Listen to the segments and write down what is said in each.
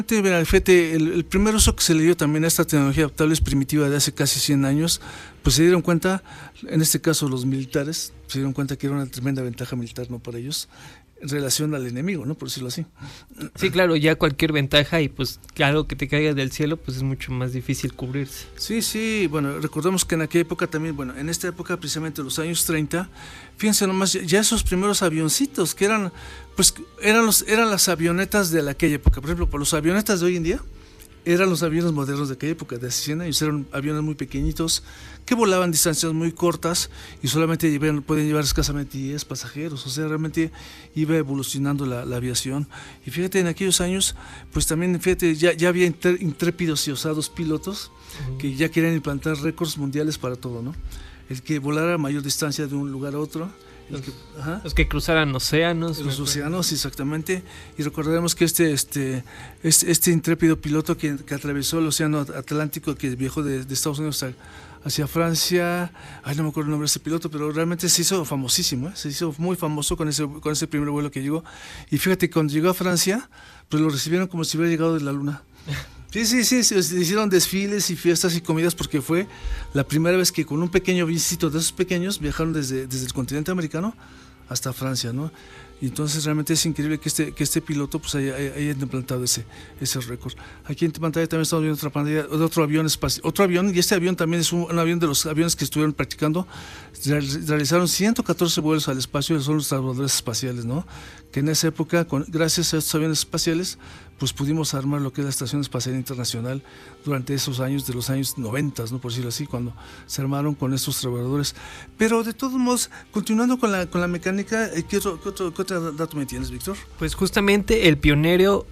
Mira, fíjate, el primer uso que se le dio también a esta tecnología adaptable es primitiva de hace casi 100 años, pues se dieron cuenta, en este caso los militares, se dieron cuenta que era una tremenda ventaja militar, ¿no?, para ellos, en relación al enemigo, ¿no?, por decirlo así. Sí, claro, ya cualquier ventaja y pues algo que te caiga del cielo, pues es mucho más difícil cubrirse. Sí, bueno, recordemos que en aquella época también, bueno, en esta época precisamente los años 30, fíjense nomás, ya esos primeros avioncitos que eran, pues eran las avionetas de aquella época, por ejemplo, por los avionetas de hoy en día, eran los aviones modernos de aquella época, de hace 100 años, eran aviones muy pequeñitos, que volaban distancias muy cortas y solamente pueden llevar escasamente 10 pasajeros, o sea, realmente iba evolucionando la aviación. Y fíjate, en aquellos años, pues también, fíjate, ya había intrépidos y osados pilotos que ya querían implantar récords mundiales para todo, ¿no? El que volara a mayor distancia de un lugar a otro. Los que cruzaran océanos. Los océanos, exactamente. Y recordaremos que este intrépido piloto que atravesó el océano Atlántico, que viajó de Estados Unidos hacia Francia, no me acuerdo el nombre de ese piloto, pero realmente se hizo famosísimo, se hizo muy famoso con ese primer vuelo que llegó. Y fíjate, cuando llegó a Francia, pues lo recibieron como si hubiera llegado de la luna. Sí, se hicieron desfiles y fiestas y comidas porque fue la primera vez que con un pequeño avioncito de esos pequeños viajaron desde el continente americano hasta Francia, ¿no? Y entonces realmente es increíble que este piloto pues haya implantado ese récord. Aquí en pantalla también estamos viendo otra pantalla de otro avión espacial, y este avión también es un avión de los aviones que estuvieron practicando. Realizaron 114 vuelos al espacio, son los trabajadores espaciales, ¿no? Que en esa época, gracias a estos aviones espaciales, pues pudimos armar lo que es la Estación Espacial Internacional durante esos años, de los años 90, ¿no?, por decirlo así, cuando se armaron con estos trabajadores. Pero de todos modos, continuando con la mecánica, ¿qué otro dato me tienes, Víctor? Pues justamente el pionero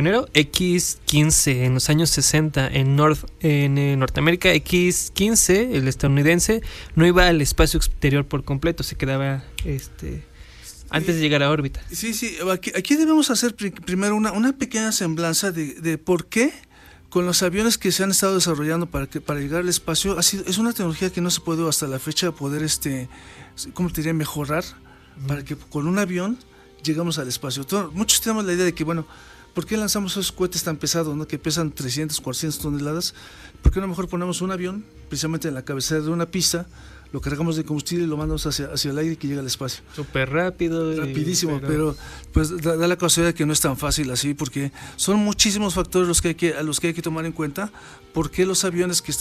X-15 en los años 60 en Norteamérica, X-15, el estadounidense, no iba al espacio exterior por completo, se quedaba antes de llegar a órbita. Sí, aquí debemos hacer primero una pequeña semblanza de por qué con los aviones que se han estado desarrollando para llegar al espacio, es una tecnología que no se puede hasta la fecha poder, ¿cómo te diría?, mejorar, para que con un avión llegamos al espacio. Muchos tenemos la idea de que, bueno, ¿por qué lanzamos esos cohetes tan pesados, ¿no?, que pesan 300, 400 toneladas? ¿Por qué no mejor ponemos un avión precisamente en la cabecera de una pista, lo cargamos de combustible y lo mandamos hacia el aire y que llegue al espacio? Súper rápido. Rapidísimo, pero pues da la casualidad que no es tan fácil así, porque son muchísimos factores los que hay que tomar en cuenta, porque los aviones que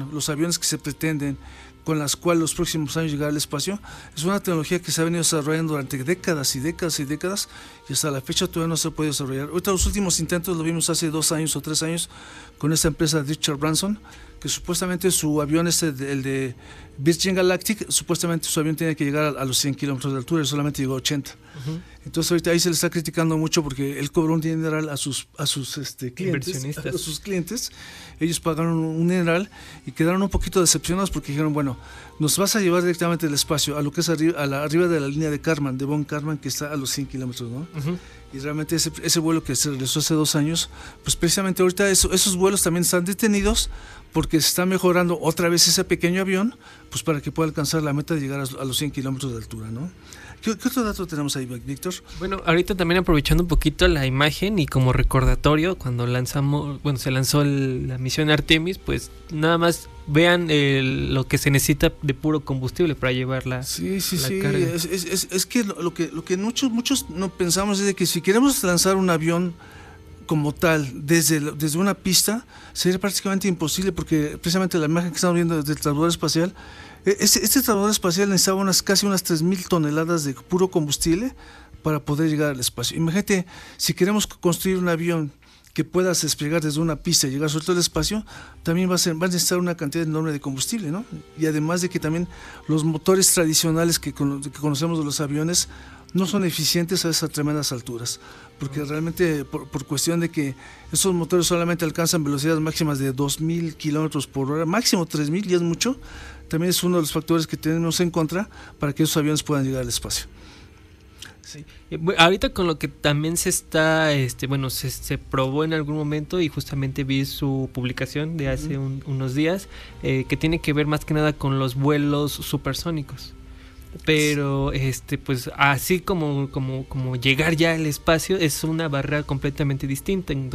se pretenden, con las cuales los próximos años llegar al espacio, es una tecnología que se ha venido desarrollando durante décadas y décadas y décadas, y hasta la fecha todavía no se puede desarrollar. Ahorita los últimos intentos lo vimos hace 2 años o 3 años con esta empresa Richard Branson, que supuestamente su avión el de Virgin Galactic, supuestamente su avión tenía que llegar a los 100 kilómetros de altura y solamente llegó a 80. Entonces ahorita ahí se le está criticando mucho porque él cobró un dineral a sus clientes, a sus clientes. Ellos pagaron un dineral y quedaron un poquito decepcionados porque dijeron, bueno, nos vas a llevar directamente del espacio a lo que es arriba de la línea de Kármán, de Von Karman, que está a los 100 kilómetros, ¿no? Y realmente ese vuelo que se realizó hace 2 años, pues precisamente ahorita esos vuelos también están detenidos porque se está mejorando otra vez ese pequeño avión, pues para que pueda alcanzar la meta de llegar a los 100 kilómetros de altura, ¿no? ¿Qué otro dato tenemos ahí, Víctor? Bueno, ahorita también aprovechando un poquito la imagen y como recordatorio, cuando se lanzó la misión Artemis, pues nada más vean lo que se necesita de puro combustible para llevar la carga. Es que lo que muchos no pensamos es de que si queremos lanzar un avión como tal desde una pista, sería prácticamente imposible, porque precisamente la imagen que estamos viendo del transbordador espacial, este transbordador espacial necesitaba casi unas 3,000 toneladas de puro combustible para poder llegar al espacio. Imagínate, si queremos construir un avión que puedas desplegar desde una pista y llegar sobre todo al espacio, también va a necesitar una cantidad enorme de combustible, ¿no? Y además de que también los motores tradicionales que conocemos de los aviones no son eficientes a esas tremendas alturas, porque realmente por cuestión de que esos motores solamente alcanzan velocidades máximas de 2,000 kilómetros por hora, máximo 3,000, y es mucho. También es uno de los factores que tenemos en contra para que esos aviones puedan llegar al espacio. Sí. Ahorita con lo que también se está, se probó en algún momento, y justamente vi su publicación de hace unos días, que tiene que ver más que nada con los vuelos supersónicos. Pero pues así como llegar ya al espacio es una barrera completamente distinta,